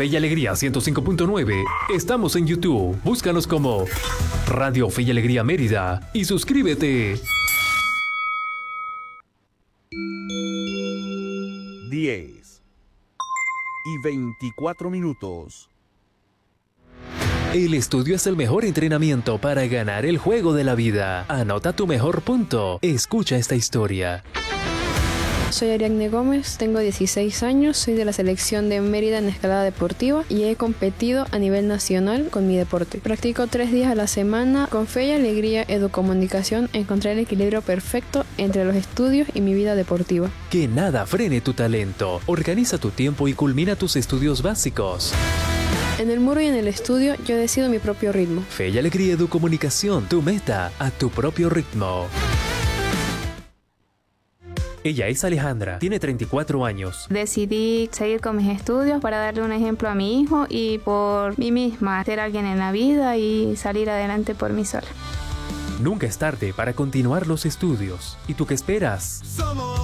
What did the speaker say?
Fe y Alegría 105.9. Estamos en YouTube. Búscanos como Radio Fe y Alegría Mérida y suscríbete. 10:24. El estudio es el mejor entrenamiento para ganar el juego de la vida. Anota tu mejor punto. Escucha esta historia. Soy Ariadne Gómez, tengo 16 años, soy de la selección de Mérida en escalada deportiva y he competido a nivel nacional con mi deporte. Practico 3 días a la semana. Con Fe y Alegría Educomunicación encontré el equilibrio perfecto entre los estudios y mi vida deportiva. Que nada frene tu talento. Organiza tu tiempo y culmina tus estudios básicos. En el muro y en el estudio yo decido mi propio ritmo. Fe y Alegría Educomunicación, tu meta a tu propio ritmo. Ella es Alejandra, tiene 34 años. Decidí seguir con mis estudios para darle un ejemplo a mi hijo y por mí misma, ser alguien en la vida y salir adelante por mí sola. Nunca es tarde para continuar los estudios. ¿Y tú qué esperas?